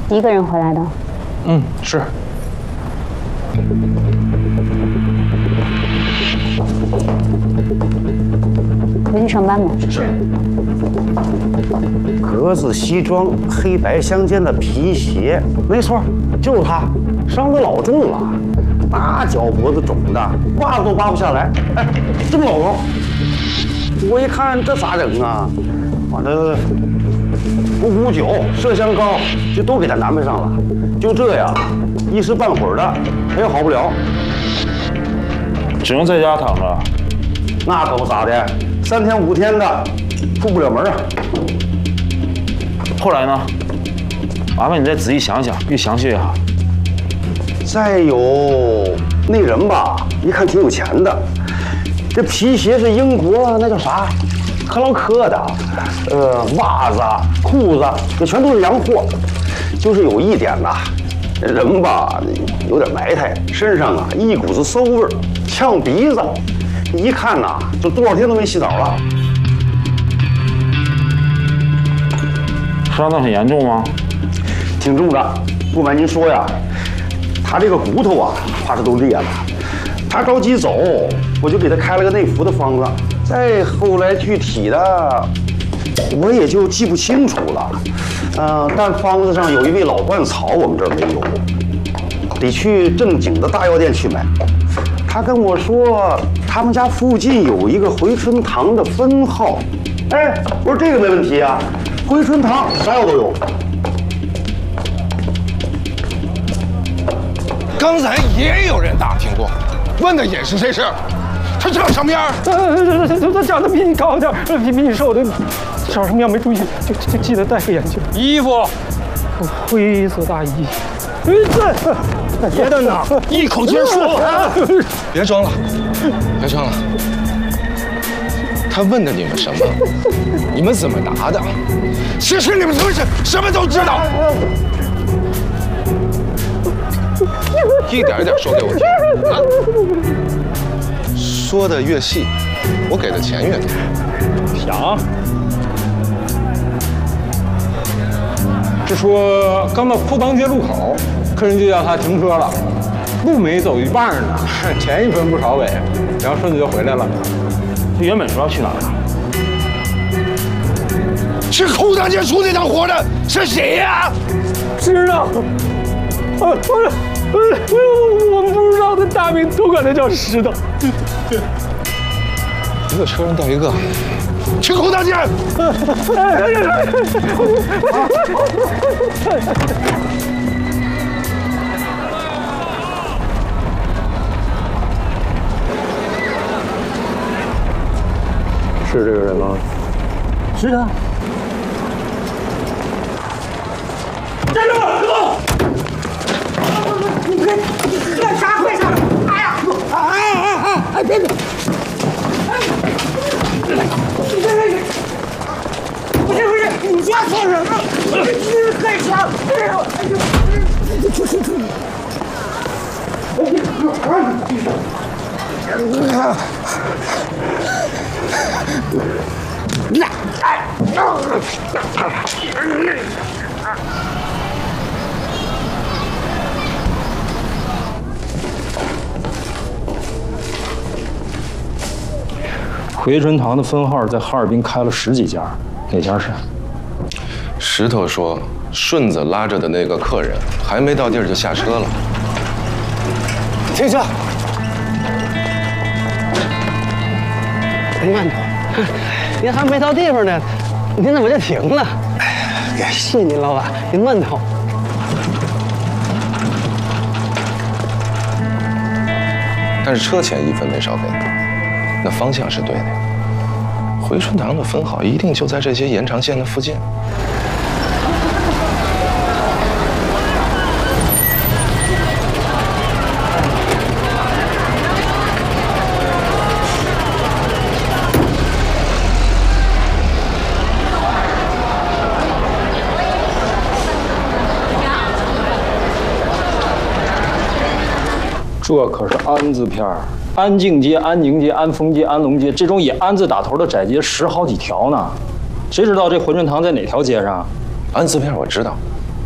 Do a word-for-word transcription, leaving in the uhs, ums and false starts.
一个人回来的？ 嗯，是。 回去上班吧。 是。 格子西装，黑白相间的皮鞋，没错，就是他，伤得老重了，那脚脖子肿的，刮都刮不下来，哎，这么老高，我一看这咋整啊？完了，五五九、麝香膏就都给他安排上了，就这样，一时半会儿的他也好不了， 只能在家躺着。 那可不咋的，三天五天的出不了门啊。 后来呢？麻烦你再仔细想想，越详细越好。 再有那人吧，一看挺有钱的，这皮鞋是英国那叫啥，克劳克的，呃，袜子、裤子这全都是洋货。就是有一点呐，人吧有点埋汰，身上啊一股子馊味儿，呛鼻子，一看呐，就多少天都没洗澡了。 伤得很严重吗？ 挺重的，不瞒您说呀，他这个骨头啊，怕是都裂了。他着急走，我就给他开了个内服的方子。再后来具体的，我也就记不清楚了。嗯、呃，但方子上有一味老鹳草，我们这儿没有，得去正经的大药店去买。他跟我说，他们家附近有一个回春堂的分号。哎，我说这个没问题啊。回春堂啥药都有。 刚才也有人打听过，问的也是这事儿。他长什么样？ 呃，他他长得比你高点，比比你瘦的，长什么样没注意，就就记得戴个眼镜。 衣服， 灰色大衣。哎，这别的呢？一口气说完。别装了，别装了。他问的你们什么？你们怎么答的？其实你们是不是什么都知道？一点一点说给我听啊！说的越细，我给的钱越多。 想，是说刚到裤裆街路口，客人就要他停车了，路没走一半呢，钱一分不少给，然后顺子就回来了。 他原本说要去哪儿啊？ 去裤裆街出那趟活的是谁呀？ 知道。呃，我我我们不知道的大名都管他叫石头。 一个车人带一个，去裤裆街。 是这个人吗？ 是的。 站住！走！你干你干啥？干啥？哎呀！哎哎哎哎！别别！哎！别别别！不是不是，你家做什么？你这是干啥？哎呦！哎呦！出去出去！那哎！ 回春堂的分号在哈尔滨开了十几家，哪家是？ 石头说，顺子拉着的那个客人还没到地儿就下车了。 停车！您慢点，您还没到地方呢，您怎么就停了？哎，谢谢您，老板，您慢走。 但是车钱一分没少给，那方向是对的。回春堂的分号一定就在这些延长线的附近。 这可是安字片儿，安静街、安宁街、安丰街、安龙街，这种以安字打头的窄街十好几条呢。谁知道这回春堂在哪条街上？ 安字片我知道，